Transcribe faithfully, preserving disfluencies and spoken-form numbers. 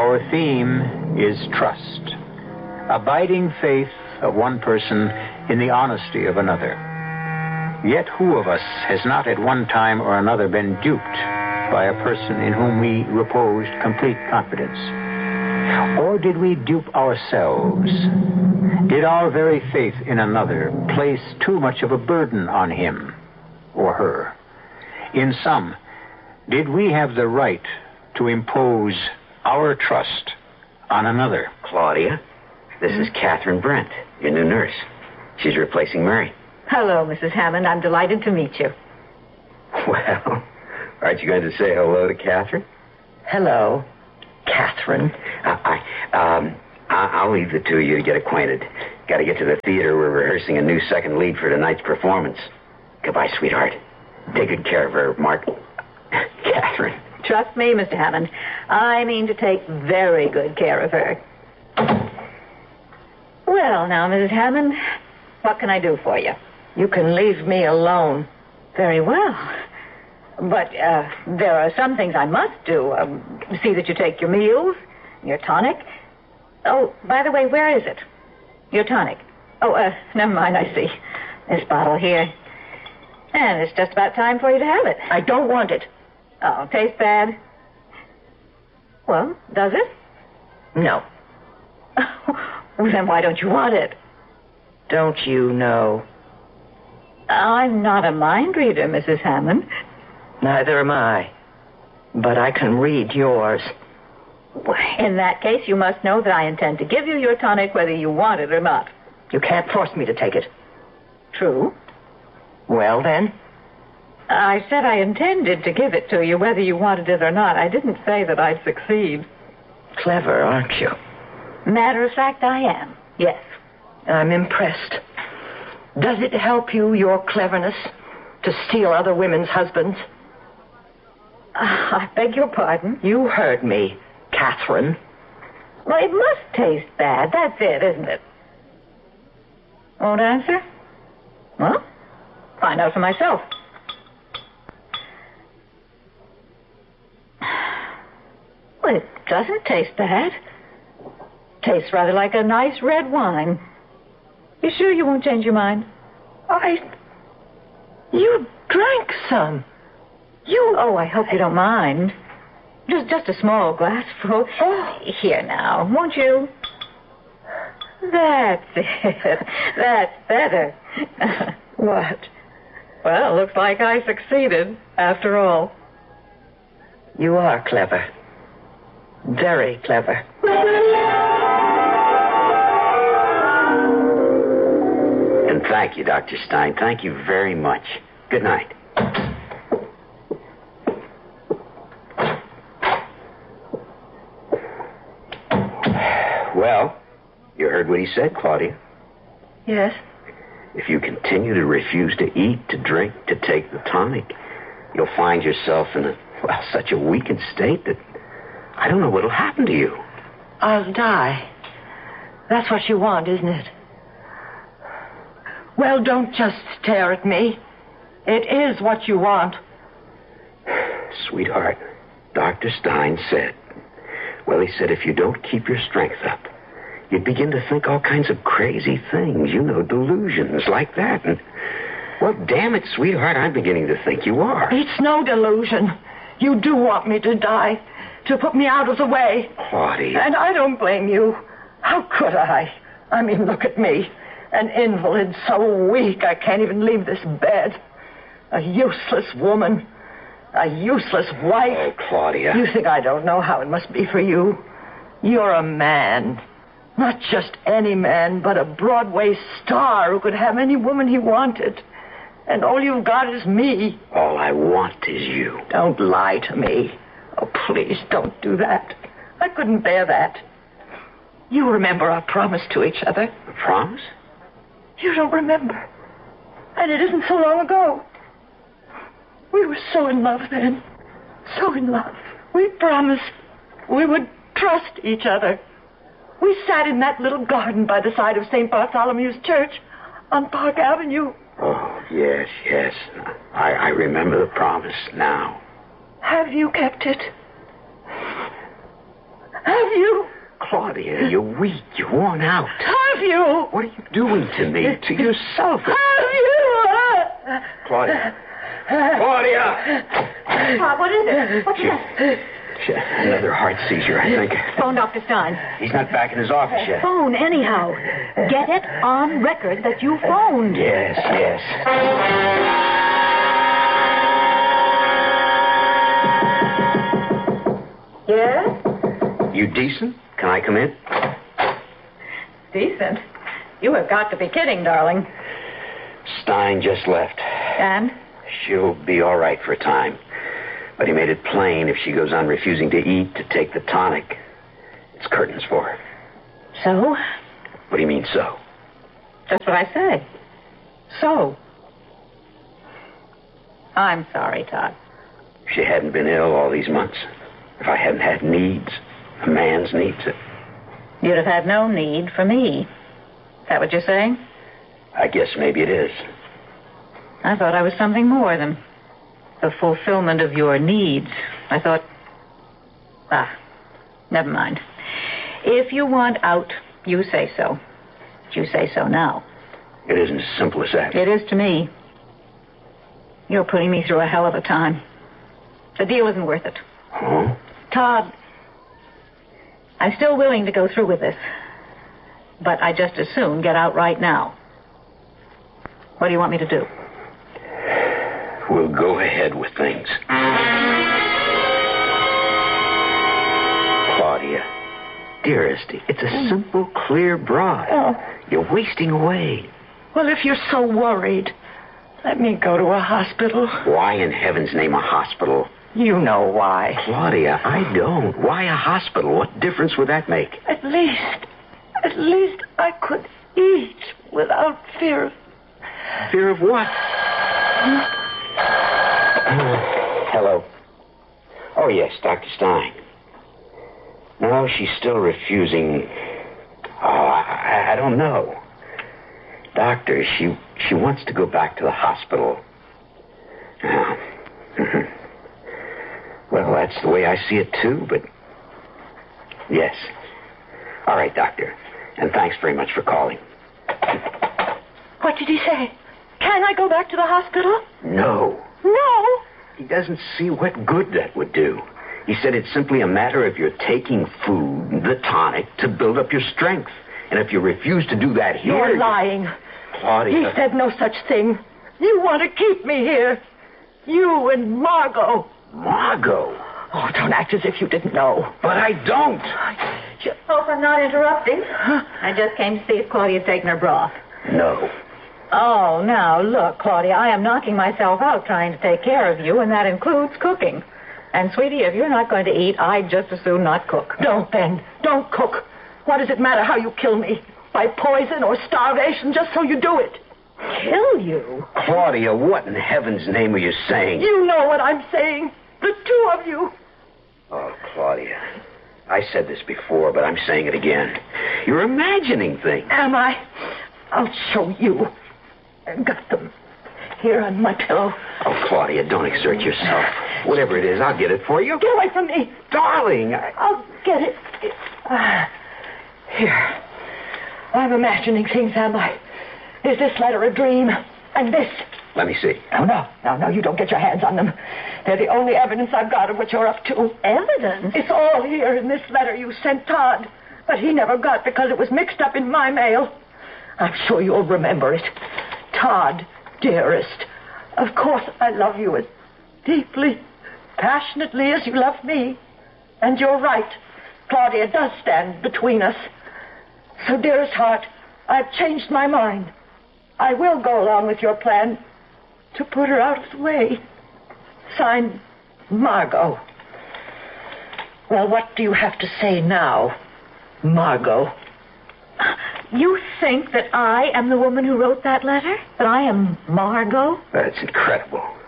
Our theme is trust. Abiding faith of one person in the honesty of another. Yet who of us has not at one time or another been duped by a person in whom we reposed complete confidence? Or did we dupe ourselves? Did our very faith in another place too much of a burden on him or her? In sum, did we have the right to impose our trust on another? Claudia, this is Catherine Brent, your new nurse. She's replacing Mary. Hello, Missus Hammond. I'm delighted to meet you. Well, aren't you going to say hello to Catherine? Hello, Catherine. I, I, um, I, I'll leave the two of you to get acquainted. Got to get to the theater. We're rehearsing a new second lead for tonight's performance. Goodbye, sweetheart. Take good care of her, Mark. Catherine. Trust me, Mister Hammond. I mean to take very good care of her. Well, now, Missus Hammond, what can I do for you? You can leave me alone. Very well. But uh, there are some things I must do. Um, see that you take your meals, your tonic. Oh, by the way, where is it? Your tonic. Oh, uh, never mind, I see. This bottle here. And it's just about time for you to have it. I don't want it. Oh, tastes bad? Well, does it? No. Well, then why don't you want it? Don't you know? I'm not a mind reader, Missus Hammond. Neither am I. But I can read yours. In that case, you must know that I intend to give you your tonic whether you want it or not. You can't force me to take it. True. Well, then? I said I intended to give it to you whether you wanted it or not. I didn't say that I'd succeed. Clever, aren't you? Matter of fact, I am. Yes. I'm impressed. Does it help you, your cleverness, to steal other women's husbands? Uh, I beg your pardon? You heard me, Catherine. Well, it must taste bad. That's it, isn't it? Won't answer? Well, find out for myself. Well, it doesn't taste bad. Tastes rather like a nice red wine. You sure you won't change your mind? I... You drank some. You... Oh, I hope you don't mind. Just just a small glassful. Oh. Here now, won't you? That's it. That's better. What? Well, looks like I succeeded, after all. You are clever. Very clever. And thank you, Doctor Stein. Thank you very much. Good night. Well, you heard what he said, Claudia. Yes? If you continue to refuse to eat, to drink, to take the tonic, you'll find yourself in a, well, such a weakened state that I don't know what'll happen to you. I'll die. That's what you want, isn't it? Well, don't just stare at me. It is what you want. Sweetheart, Doctor Stein said, well, he said if you don't keep your strength up, you'd begin to think all kinds of crazy things, you know, delusions like that. And, well, damn it, sweetheart, I'm beginning to think you are. It's no delusion. You do want me to die, to put me out of the way. Claudia. And I don't blame you. How could I? I mean, look at me. An invalid, so weak I can't even leave this bed. A useless woman. A useless wife. Oh, Claudia. You think I don't know how it must be for you? You're a man. Not just any man, but a Broadway star who could have any woman he wanted. And all you've got is me. All I want is you. Don't lie to me. Oh, please, don't do that. I couldn't bear that. You remember our promise to each other. A promise? You don't remember. And it isn't so long ago. We were so in love then. So in love. We promised we would trust each other. We sat in that little garden by the side of Saint Bartholomew's Church on Park Avenue. Oh, yes, yes. I, I remember the promise now. Have you kept it? Have Have you? Claudia, you're weak. You're worn out. Have you? What are you doing to me? To yourself? Have you? Claudia. Claudia! Todd, what is it? What's that? Another heart seizure, I think. Phone Doctor Stein. He's not back in his office yet. Phone anyhow. Get it on record that you phoned. Yes, yes. Yes? You decent? Can I come in? Decent? You have got to be kidding, darling. Stein just left. And? She'll be all right for a time. But he made it plain if she goes on refusing to eat, to take the tonic, it's curtains for her. So? What do you mean, so? That's what I said. So? I'm sorry, Todd. If she hadn't been ill all these months, if I hadn't had needs, a man's needs, it... You'd have had no need for me. Is that what you're saying? I guess maybe it is. I thought I was something more than the fulfillment of your needs. I thought... Ah, never mind. If you want out, you say so. You say so now. It isn't as simple as that. It is to me. You're putting me through a hell of a time. The deal isn't worth it. Huh? Todd, I'm still willing to go through with this. But I just as soon get out right now. What do you want me to do? We'll go ahead with things. Claudia, dearest, it's a simple, clear broad. Oh. You're wasting away. Well, if you're so worried, let me go to a hospital. Why in heaven's name a hospital? You know why. Claudia, I don't. Why a hospital? What difference would that make? At least, at least I could eat without fear of... Fear of what? Hello. Oh, yes, Doctor Stein. No, she's still refusing. Oh, I, I don't know. Doctor, she she wants to go back to the hospital. Oh. Well, that's the way I see it, too, but... Yes. All right, Doctor. And thanks very much for calling. What did he say? Can I go back to the hospital? No. No? He doesn't see what good that would do. He said it's simply a matter of you're taking food, the tonic, to build up your strength. And if you refuse to do that here... You're lying. Claudia... He said no such thing. You want to keep me here. You and Margot. Margot? Oh, don't act as if you didn't know. But I don't. You... Hope I'm not interrupting. I just came to see if Claudia's taken her broth. No. Oh, now, look, Claudia, I am knocking myself out trying to take care of you, and that includes cooking. And, sweetie, if you're not going to eat, I'd just as soon not cook. Don't, then. Don't cook. What does it matter how you kill me? By poison or starvation, just so you do it. Kill you? Claudia, what in heaven's name are you saying? You know what I'm saying. The two of you. Oh, Claudia. I said this before, but I'm saying it again. You're imagining things. Am I? I'll show you. I've got them here on my pillow. Oh, Claudia, don't exert yourself. Whatever it is, I'll get it for you. Get away from me. Darling, I... I'll get it. Uh, here. I'm imagining things, am I? Is this letter a dream? And this? Let me see. No, no, no, no, you don't get your hands on them. They're the only evidence I've got of what you're up to. Evidence? It's all here in this letter you sent Todd. But he never got because it was mixed up in my mail. I'm sure you'll remember it. Todd, dearest, of course I love you as deeply, passionately as you love me. And you're right. Claudia does stand between us. So, dearest heart, I've changed my mind. I will go along with your plan to put her out of the way. Signed, Margot. Well, what do you have to say now, Margot? You think that I am the woman who wrote that letter? That I am Margot? That's incredible.